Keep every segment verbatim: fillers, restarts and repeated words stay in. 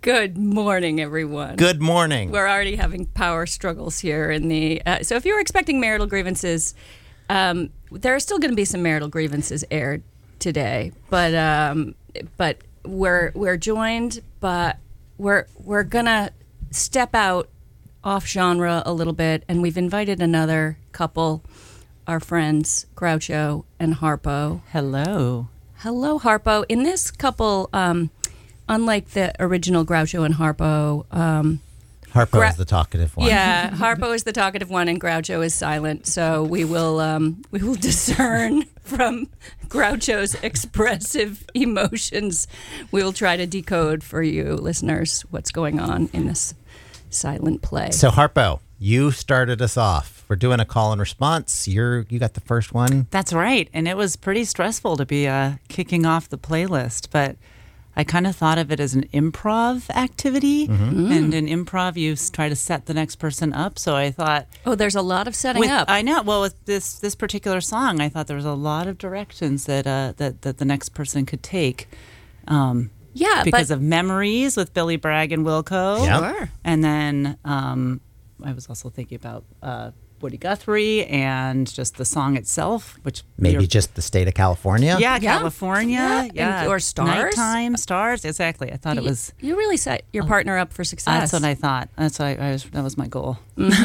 Good morning, everyone. Good morning. We're already having power struggles here in the. Uh, so, if you were expecting marital grievances, um, there are still going to be some marital grievances aired today, but um, but we're we're joined, but we're we're gonna step out off genre a little bit, and we've invited another couple, our friends Groucho and Harpo. Hello. Hello, Harpo. In this couple. Um, Unlike the original Groucho and Harpo, um, Harpo Gra- is the talkative one. Yeah, Harpo is the talkative one, and Groucho is silent. So we will um, we will discern from Groucho's expressive emotions. We will try to decode for you, listeners, what's going on in this silent play. So Harpo, you started us off. We're doing a call and response. You're you got the first one. That's right, and it was pretty stressful to be uh, kicking off the playlist, but I kind of thought of it as an improv activity, Mm-hmm. and in improv, you s- try to set the next person up. So I thought, Oh, there's a lot of setting with, up. I know. Well, with this this particular song, I thought there was a lot of directions that uh, that that the next person could take, um, yeah, because but of Memories with Billy Bragg and Wilco, Yeah. Sure. and then um, I was also thinking about uh, Woody Guthrie and just the song itself, which Maybe you're- just the state of California. Yeah, Yeah. California. Yeah, Yeah. and- or Stars. Nighttime, Stars. Exactly. I thought it you, was. you really set your partner up for success. That's what I thought. That's what I, I was, that was my goal.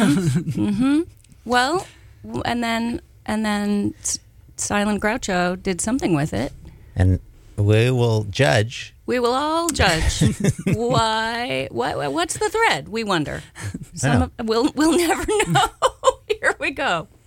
Well, and then and then S- Silent Groucho did something with it. And we will judge. We will all judge. Why? What? What's the thread? We wonder. Some Yeah. of, we'll we'll never know. Here we go.